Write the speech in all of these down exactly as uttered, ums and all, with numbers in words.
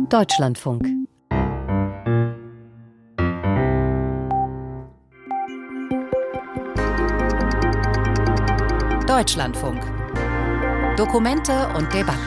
Deutschlandfunk. Deutschlandfunk. Dokumente und Debatten.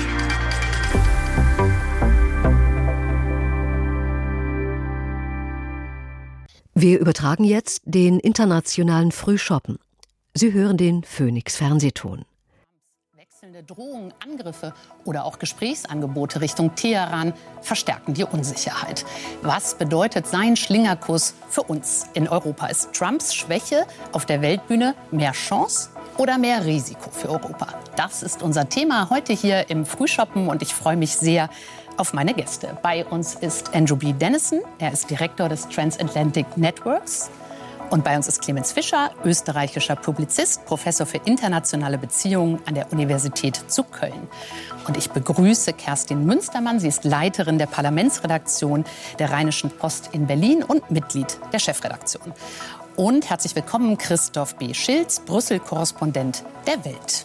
Wir übertragen jetzt den internationalen Frühschoppen. Sie hören den Phoenix Fernsehton. Wechselnde Drohungen, Angriffe oder auch Gesprächsangebote Richtung Teheran verstärken die Unsicherheit. Was bedeutet sein Schlingerkurs für uns in Europa? Ist Trumps Schwäche auf der Weltbühne mehr Chance oder mehr Risiko für Europa? Das ist unser Thema heute hier im Frühschoppen und ich freue mich sehr auf meine Gäste. Bei uns ist Andrew B. Dennison, er ist Direktor des Transatlantic Networks. Und bei uns ist Clemens Fischer, österreichischer Publizist, Professor für internationale Beziehungen an der Universität zu Köln. Und ich begrüße Kerstin Münstermann. Sie ist Leiterin der Parlamentsredaktion der Rheinischen Post in Berlin und Mitglied der Chefredaktion. Und herzlich willkommen Christoph B. Schilz, Brüssel-Korrespondent der Welt.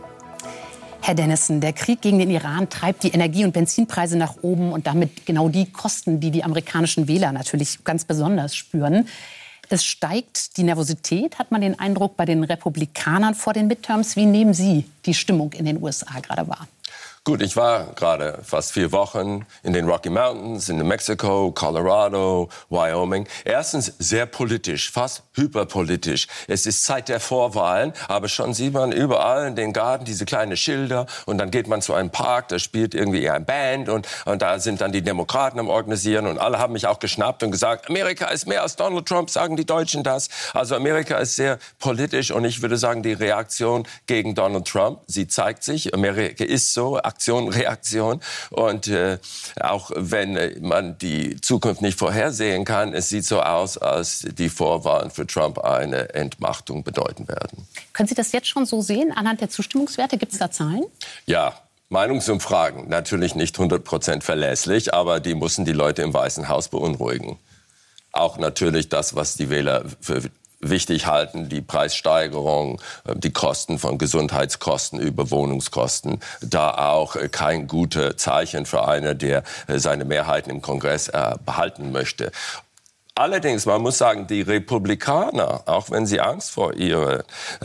Herr Dennison, der Krieg gegen den Iran treibt die Energie- und Benzinpreise nach oben und damit genau die Kosten, die die amerikanischen Wähler natürlich ganz besonders spüren. Es steigt die Nervosität, hat man den Eindruck, bei den Republikanern vor den Midterms. Wie nehmen Sie die Stimmung in den U S A gerade wahr? Gut, ich war gerade fast vier Wochen in den Rocky Mountains, in New Mexico, Colorado, Wyoming. Erstens sehr politisch, fast hyperpolitisch. Es ist Zeit der Vorwahlen, aber schon sieht man überall in den Garten diese kleinen Schilder und dann geht man zu einem Park, da spielt irgendwie eine Band und, und da sind dann die Demokraten am Organisieren und alle haben mich auch geschnappt und gesagt, Amerika ist mehr als Donald Trump, sagen die Deutschen das. Also Amerika ist sehr politisch und ich würde sagen, die Reaktion gegen Donald Trump, sie zeigt sich, Amerika ist so, Aktion, Reaktion. Und äh, auch wenn äh, man die Zukunft nicht vorhersehen kann, es sieht so aus, als die Vorwahlen für Trump eine Entmachtung bedeuten werden. Können Sie das jetzt schon so sehen, anhand der Zustimmungswerte? Gibt es da Zahlen? Ja. Meinungsumfragen, natürlich nicht hundert Prozent verlässlich, aber die müssen die Leute im Weißen Haus beunruhigen. Auch natürlich das, was die Wähler für wichtig halten, die Preissteigerung, die Kosten von Gesundheitskosten über Wohnungskosten, da auch kein gutes Zeichen für einen, der seine Mehrheiten im Kongress behalten möchte. Allerdings, man muss sagen, die Republikaner, auch wenn sie Angst vor ihren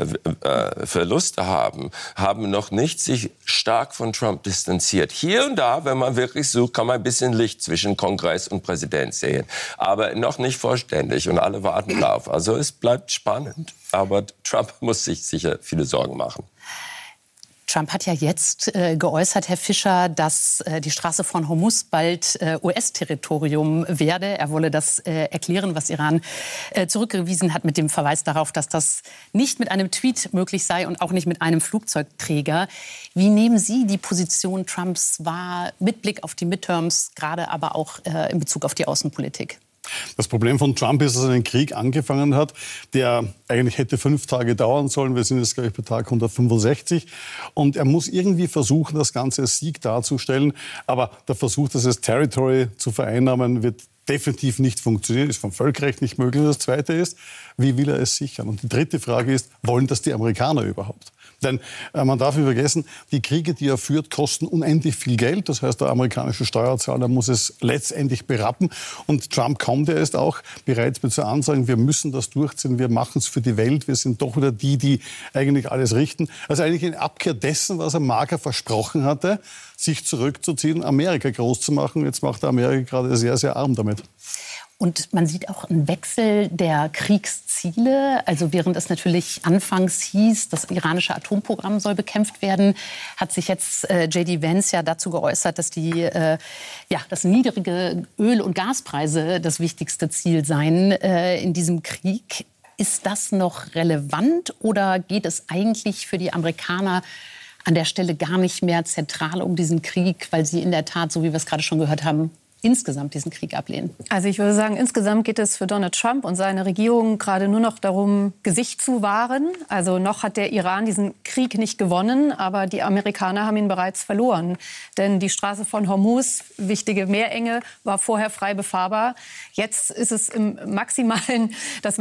äh, Verluste haben, haben noch nicht sich stark von Trump distanziert. Hier und da, wenn man wirklich sucht, kann man ein bisschen Licht zwischen Kongress und Präsident sehen. Aber noch nicht vollständig und alle warten drauf. Also es bleibt spannend. Aber Trump muss sich sicher viele Sorgen machen. Trump hat ja jetzt äh, geäußert, Herr Fischer, dass äh, die Straße von Hormuz bald äh, U S-Territorium werde. Er wolle das äh, erklären, was Iran äh, zurückgewiesen hat mit dem Verweis darauf, dass das nicht mit einem Tweet möglich sei und auch nicht mit einem Flugzeugträger. Wie nehmen Sie die Position Trumps wahr mit Blick auf die Midterms, gerade aber auch äh, in Bezug auf die Außenpolitik? Das Problem von Trump ist, dass er einen Krieg angefangen hat, der eigentlich hätte fünf Tage dauern sollen. Wir sind jetzt, glaube ich, bei Tag hundertfünfundsechzig. Und er muss irgendwie versuchen, das Ganze als Sieg darzustellen. Aber der Versuch, das als Territory zu vereinnahmen, wird definitiv nicht funktionieren, ist vom Völkerrecht nicht möglich. Das Zweite ist, wie will er es sichern? Und die dritte Frage ist, wollen das die Amerikaner überhaupt? Denn äh, man darf nicht vergessen, die Kriege, die er führt, kosten unendlich viel Geld. Das heißt, der amerikanische Steuerzahler muss es letztendlich berappen. Und Trump kommt ja erst auch bereits mit so Ansagen, wir müssen das durchziehen, wir machen es für die Welt. Wir sind doch wieder die, die eigentlich alles richten. Also eigentlich in Abkehr dessen, was er Marker versprochen hatte, sich zurückzuziehen, Amerika groß zu machen. Jetzt macht er Amerika gerade sehr, sehr arm damit. Und man sieht auch einen Wechsel der Kriegsziele. Also während es natürlich anfangs hieß, das iranische Atomprogramm soll bekämpft werden, hat sich jetzt äh, J D Vance ja dazu geäußert, dass die, äh, ja, dass niedrige Öl- und Gaspreise das wichtigste Ziel seien äh, in diesem Krieg. Ist das noch relevant oder geht es eigentlich für die Amerikaner an der Stelle gar nicht mehr zentral um diesen Krieg, weil sie in der Tat, so wie wir es gerade schon gehört haben, insgesamt diesen Krieg ablehnen? Also ich würde sagen, insgesamt geht es für Donald Trump und seine Regierung gerade nur noch darum, Gesicht zu wahren. Also noch hat der Iran diesen Krieg nicht gewonnen, aber die Amerikaner haben ihn bereits verloren. Denn die Straße von Hormuz, wichtige Meerenge, war vorher frei befahrbar. Jetzt ist es im maximalen, das